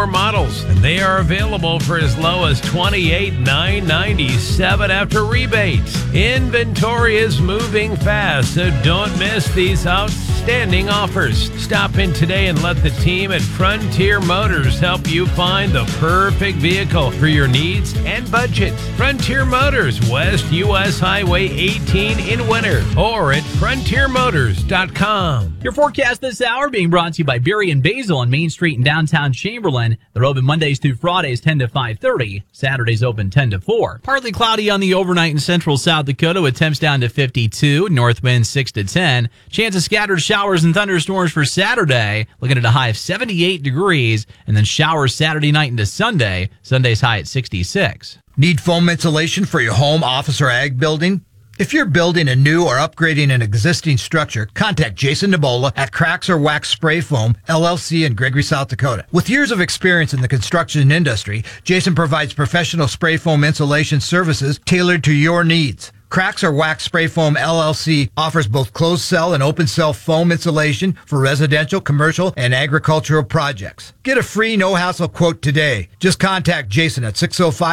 models, and they are available for as low as $28,997 after rebates. Inventory is moving fast, so don't miss these outstanding offers. Stop in today and let the team at Frontier Motors help you find the perfect vehicle for your needs and budget. Frontier Motors, West US Highway 18 in Winter, or at frontiermotors.com. Your forecast this hour being brought to you by Beery and Basil on Main Street in downtown Chamberlain. They're open Mondays through Fridays 10 to 5:30. Saturdays open 10 to 4. Partly cloudy on the overnight in central South Dakota with temps down to 52. North winds 6 to 10. Chance of scattered showers and thunderstorms for Saturday. Looking at a high of 78 degrees. And then showers Saturday night into Sunday. Sunday's high at 66. Need foam insulation for your home, office, or ag building? If you're building a new or upgrading an existing structure, contact Jason Nebola at Cracks or Wax Spray Foam, LLC in Gregory, South Dakota. With years of experience in the construction industry, Jason provides professional spray foam insulation services tailored to your needs. Cracks or Wax Spray Foam LLC offers both closed cell and open cell foam insulation for residential, commercial, and agricultural projects. Get a free no-hassle quote today. Just contact Jason at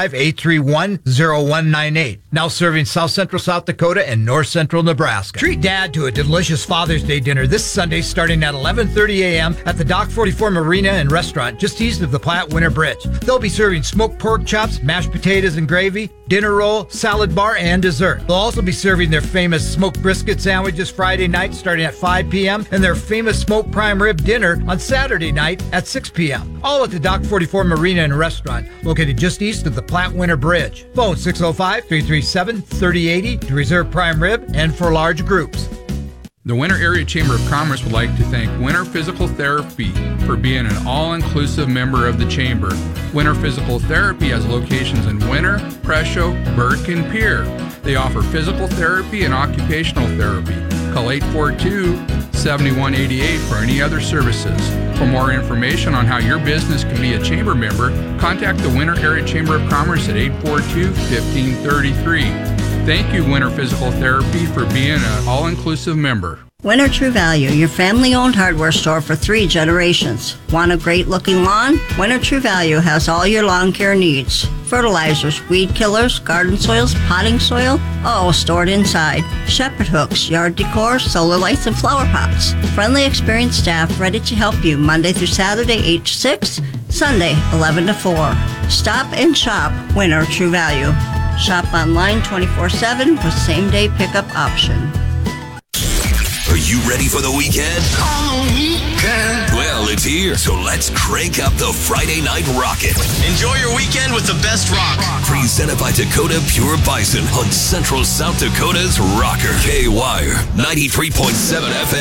605-831-0198. Now serving South Central South Dakota and North Central Nebraska. Treat Dad to a delicious Father's Day dinner this Sunday starting at 11:30 a.m. at the Dock 44 Marina and Restaurant just east of the Platte Winter Bridge. They'll be serving smoked pork chops, mashed potatoes and gravy, dinner roll, salad bar, and dessert. They'll also be serving their famous smoked brisket sandwiches Friday night starting at 5 p.m. and their famous smoked prime rib dinner on Saturday night at 6 p.m. All at the Dock 44 Marina and Restaurant, located just east of the Platte Winter Bridge. Phone 605-337-3080 to reserve prime rib and for large groups. The Winter Area Chamber of Commerce would like to thank Winter Physical Therapy for being an all-inclusive member of the Chamber. Winter Physical Therapy has locations in Winter, Presho, Burke, and Pierre. They offer physical therapy and occupational therapy. Call 842-7188 for any other services. For more information on how your business can be a Chamber member, contact the Winter Area Chamber of Commerce at 842-1533. Thank you, Winter Physical Therapy, for being an all-inclusive member. Winter True Value, your family-owned hardware store for 3 generations. Want a great-looking lawn? Winter True Value has all your lawn care needs. Fertilizers, weed killers, garden soils, potting soil, all stored inside. Shepherd hooks, yard decor, solar lights, and flower pots. Friendly, experienced staff ready to help you Monday through Saturday, 8 to 6, Sunday, 11 to 4. Stop and shop Winter True Value. Shop online 24/7 with same-day pickup option. Are you ready for the weekend? Well, it's here, so let's crank up the Friday Night Rocket. Enjoy your weekend with the best rock. Presented by Dakota Pure Bison on Central South Dakota's Rocker. K-Wire, 93.7 FM.